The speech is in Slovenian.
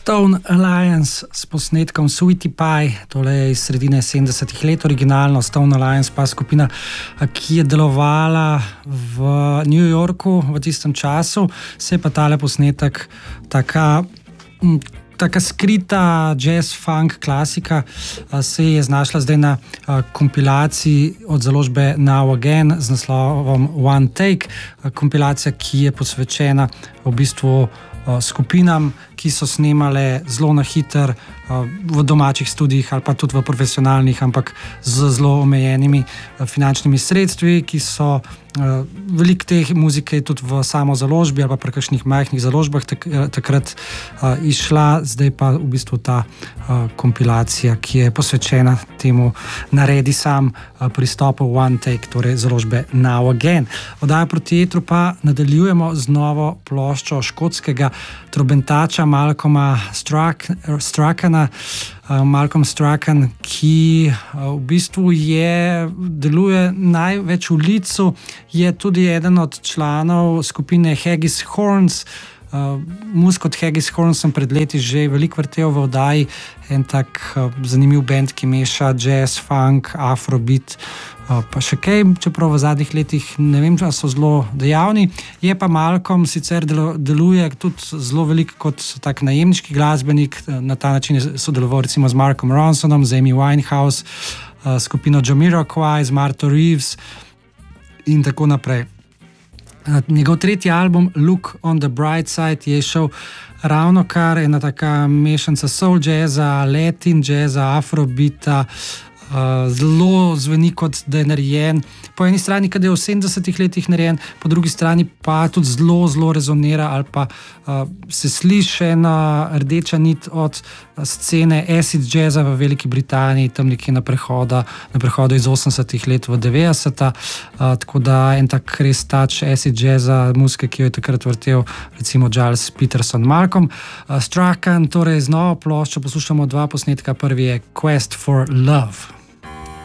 Stone Alliance s posnetkom Sweetie Pie, tole je iz sredine 70-ih let, originalno Stone Alliance pa skupina, ki je delovala v New Yorku v tistem času, se je pa tale posnetek taka skrita jazz funk klasika se je znašla zdaj na kompilaciji od založbe Now Again z naslovom One Take, kompilacija, ki je posvečena v bistvu skupinam, ki so snemale zelo na hiter v domačih studijih ali pa tudi v profesionalnih, ampak z zelo omejenimi finančnimi sredstvi, ki so veliko teh muzike tudi v samo založbi ali pa pri kakšnih majhnih založbah takrat išla, zdaj pa v bistvu ta kompilacija, ki je posvečena temu naredi sam pristopu One Take, torej založbe Now Again. Oddajo proti etru pa nadaljujemo z novo ploščo škotskega trobentača Malcolma Stracana. Malcolm Strachan, ki v bistvu deluje največ v Leedsu, je tudi eden od članov skupine Haggis Horns. Muziko od Haggis Horns sem pred leti že veliko vrtel v oddaji, en tak zanimiv band, ki meša jazz, funk, afrobeat, pa še kaj, čeprav v zadnjih letih ne vem, če so zelo dejavni. Je pa Malcolm sicer deluje tudi zelo veliko kot tak najemniški glasbenik, na ta način je sodeloval recimo z Markom Ronsonom, z Amy Winehouse, skupino Jamiroquai, z Martha Reeves in tako naprej. Njegov tretji album Look on the Bright Side je šel ravno kar ena taka mešanca soul jazza, latin jazza, afrobeata, zelo zveni kot da je narejen po eni strani, kad je v 70-ih letih narejen, po drugi strani pa tudi zelo rezonira ali pa se sliši ena rdeča nit od scene acid jazza v Veliki Britaniji, tam nekje na prehodu iz 80-ih let v 90-ta, tako da en tak res touch acid jazza, muzike, ki jo je takrat vrtel recimo Giles Peterson. Malcolm Strachan, torej z novo ploščo poslušamo dva posnetka, prvi je Quest for Love.